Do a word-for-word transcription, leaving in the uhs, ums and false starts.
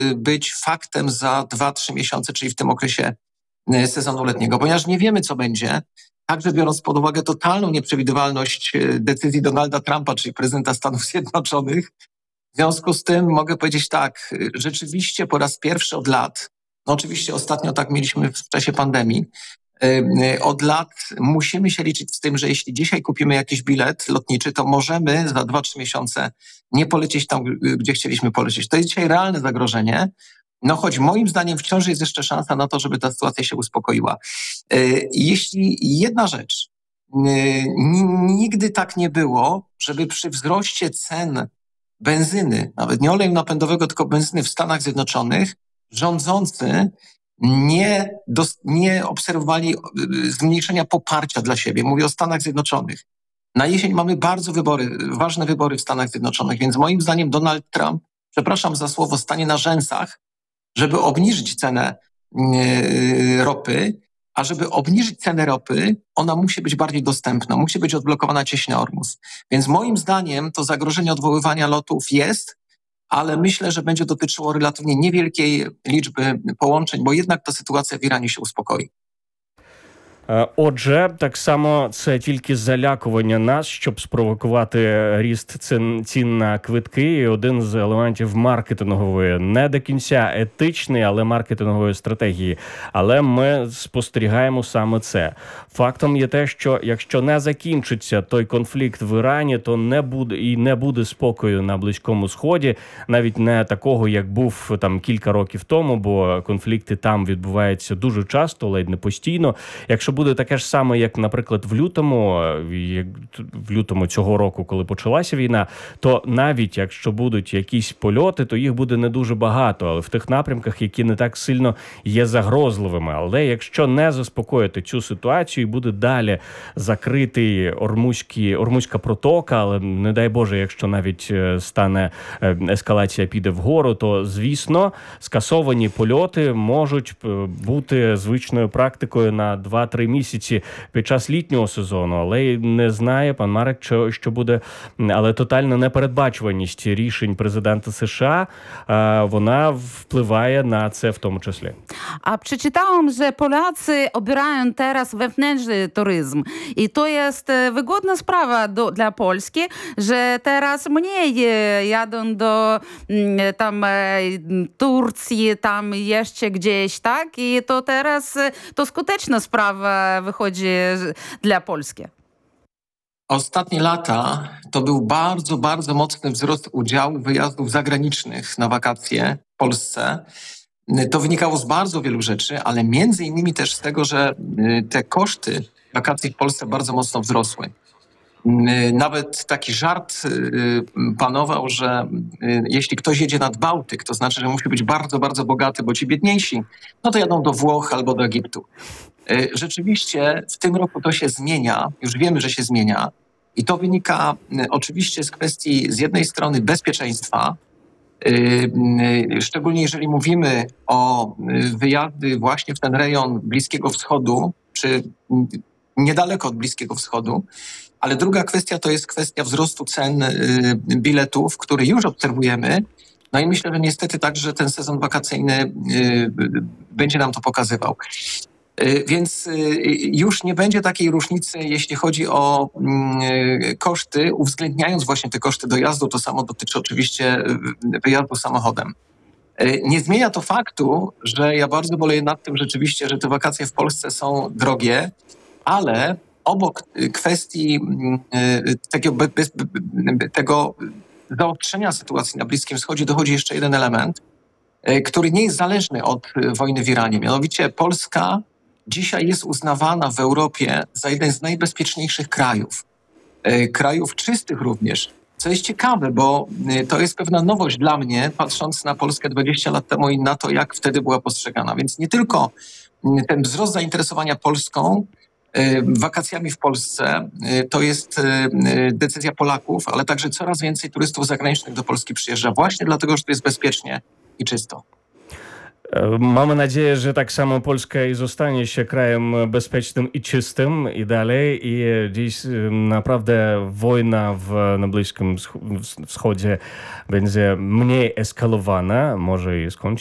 być faktem za dwa trzy miesiące, czyli w tym okresie sezonu letniego, ponieważ nie wiemy, co będzie, także biorąc pod uwagę totalną nieprzewidywalność decyzji Donalda Trumpa, czyli prezydenta Stanów Zjednoczonych. W związku z tym mogę powiedzieć tak, rzeczywiście po raz pierwszy od lat, no oczywiście ostatnio tak mieliśmy w czasie pandemii, od lat musimy się liczyć z tym, że jeśli dzisiaj kupimy jakiś bilet lotniczy, to możemy za dwa trzy miesiące nie polecieć tam, gdzie chcieliśmy polecieć. To jest dzisiaj realne zagrożenie, no choć moim zdaniem wciąż jest jeszcze szansa na to, żeby ta sytuacja się uspokoiła. Jeśli jedna rzecz, nigdy tak nie było, żeby przy wzroście cen benzyny, nawet nie oleju napędowego, tylko benzyny w Stanach Zjednoczonych, rządzący nie, dos- nie obserwowali zmniejszenia poparcia dla siebie. Mówię o Stanach Zjednoczonych. Na jesień mamy bardzo wybory, ważne wybory w Stanach Zjednoczonych, więc moim zdaniem Donald Trump, przepraszam za słowo, stanie na rzęsach, żeby obniżyć cenę yy, ropy, a żeby obniżyć cenę ropy, ona musi być bardziej dostępna, musi być odblokowana cieśnia Ormus. Więc moim zdaniem to zagrożenie odwoływania lotów jest, ale myślę, że będzie dotyczyło relatywnie niewielkiej liczby połączень, bo jednak ta sytuacja w Ірані się uspokoi. Отже, так само це тільки залякування нас, щоб спровокувати ріст цін, цін на квитки. І один з елементів маркетингової, не до кінця етичної, але маркетингової стратегії. Але ми спостерігаємо саме це. Фактом є те, що якщо не закінчиться той конфлікт в Ірані, то не буде і не буде спокою на Близькому Сході, навіть не такого, як був там кілька років тому, бо конфлікти там відбуваються дуже часто, ледь не постійно. Якщо буде таке ж саме, як, наприклад, в лютому, як в лютому цього року, коли почалася війна, то навіть якщо будуть якісь польоти, то їх буде не дуже багато, але в тих напрямках, які не так сильно є загрозливими. Але якщо не заспокоїти цю ситуацію і буде далі закритий Ормузький, Ормузька протока, але не дай Боже, якщо навіть стане ескалація піде вгору, то, звісно, скасовані польоти можуть бути звичною практикою на два-три місяці під час літнього сезону, але не знає пан Марек, що, що буде, але тотальна непередбачуваність рішень президента США, вона впливає на це w тому числі. A przeczytałam, że Polacy obierają teraz wewnętrzny turyzm i to jest wygodna sprawa do, dla Polski, że teraz mniej jadą do tam Turcji, tam jeszcze gdzieś, tak? I to teraz to skuteczna sprawa wychodzi dla Polski. Ostatnie lata to był bardzo, bardzo mocny wzrost udziału wyjazdów zagranicznych na wakacje w Polsce. To wynikało z bardzo wielu rzeczy, ale między innymi też z tego, że te koszty wakacji w Polsce bardzo mocno wzrosły. Nawet taki żart panował, że jeśli ktoś jedzie nad Bałtyk, to znaczy, że musi być bardzo, bardzo bogaty, bo ci biedniejsi, no to jadą do Włoch albo do Egiptu. Rzeczywiście w tym roku to się zmienia, już wiemy, że się zmienia i to wynika oczywiście z kwestii z jednej strony bezpieczeństwa, szczególnie jeżeli mówimy o wyjazdy właśnie w ten rejon Bliskiego Wschodu, czy niedaleko od Bliskiego Wschodu, ale druga kwestia to jest kwestia wzrostu cen biletów, który już obserwujemy. No i myślę, że niestety także ten sezon wakacyjny będzie nam to pokazywał. Więc już nie będzie takiej różnicy, jeśli chodzi o koszty, uwzględniając właśnie te koszty dojazdu. To samo dotyczy oczywiście wyjazdu samochodem. Nie zmienia to faktu, że ja bardzo boleję nad tym rzeczywiście, że te wakacje w Polsce są drogie, ale obok kwestii tego, bez, tego zaostrzenia sytuacji na Bliskim Wschodzie dochodzi jeszcze jeden element, który nie jest zależny od wojny w Iranie. Mianowicie Polska dzisiaj jest uznawana w Europie za jeden z najbezpieczniejszych krajów. Krajów czystych również. Co jest ciekawe, bo to jest pewna nowość dla mnie, patrząc na Polskę dwadzieścia lat temu i na to, jak wtedy była postrzegana. Więc nie tylko ten wzrost zainteresowania Polską, wakacjami w Polsce, to jest decyzja Polaków, ale także coraz więcej turystów zagranicznych do Polski przyjeżdża właśnie dlatego, że tu jest bezpiecznie i czysto. Mamy nadzieję, że tak samo Polska i zostanie się krajem bezpiecznym i czystym i dalej. I dziś naprawdę wojna w, na Bliskim Wschodzie będzie mniej eskalowana, może i skończyć